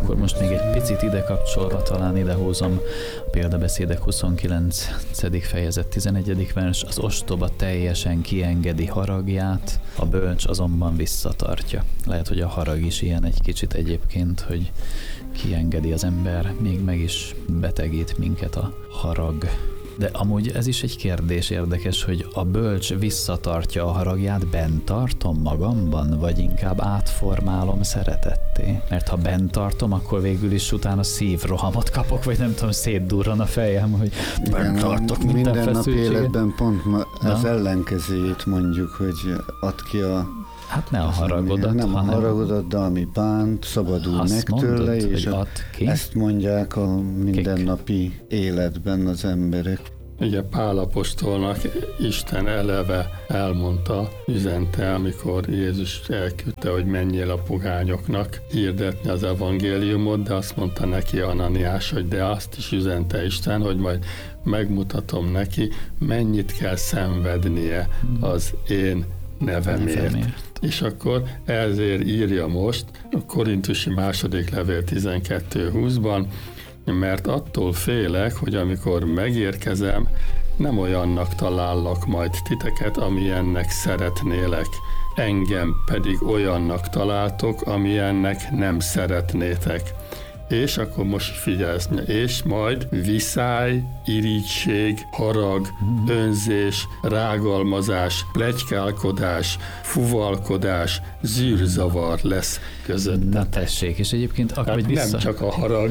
akkor most még egy picit ide kapcsolva talán idehúzom a példabeszédek 29. fejezet 11. vers. Az ostoba teljesen kiengedi haragját, a bölcs azonban visszatartja. Lehet, hogy a harag is ilyen egy kicsit egyébként, hogy kiengedi az ember, még meg is betegít minket a harag. De amúgy ez is egy kérdés érdekes, hogy a bölcs visszatartja a haragját, bent tartom magamban, vagy inkább átformálom szeretetté? Mert ha bent tartom, akkor végül is utána szívrohamot kapok, vagy nem tudom, szétdurran a fejem, hogy bent tartok minden feszültséget. Életben pont az ellenkezőjét mondjuk, hogy add ki a... Hát ne a haragodat, nem a haragodat, de ami bánt, szabadul meg tőle, és ezt mondják a mindennapi életben az emberek. Ugye Pál apostolnak Isten eleve elmondta, üzente, amikor Jézus elküldte, hogy menjél a pogányoknak hirdetni az evangéliumot, de azt mondta neki Ananiás, hogy de azt is üzente Isten, hogy majd megmutatom neki, mennyit kell szenvednie az én nevemért. És akkor ezért írja most a Korintusi második levél 12:20-ban, mert attól félek, hogy amikor megérkezem, nem olyannak talállak majd titeket, amilyennek szeretnélek. Engem pedig olyannak találtok, amilyennek nem szeretnétek. És akkor most figyelsz, és majd viszály, irigység, harag, önzés, rágalmazás, pletykálkodás, fuvalkodás, zűrzavar lesz között. Na tessék, és egyébként akkor nem csak a harag,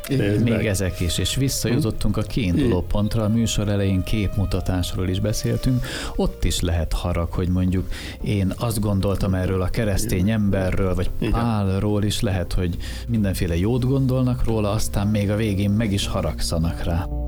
még ezek is, és visszajutottunk a kiinduló pontra, a műsor elején képmutatásról is beszéltünk, ott is lehet harag, hogy mondjuk én azt gondoltam erről a keresztény emberről, vagy Pálról is lehet, hogy mindenféle jót gondolnak róla, aztán még a végén meg is haragszanak rá.